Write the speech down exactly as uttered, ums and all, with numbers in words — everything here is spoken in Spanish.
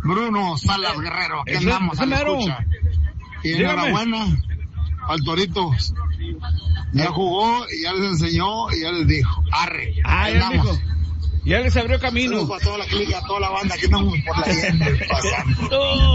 Bruno Salas Guerrero, aquí andamos a la escucha. Y enhorabuena al Torito. Ya jugó y ya les enseñó y ya les dijo, arre, ah, ya, dijo. Ya les abrió camino. Saludos para toda la clica, toda la banda que estamos por la gente pasando.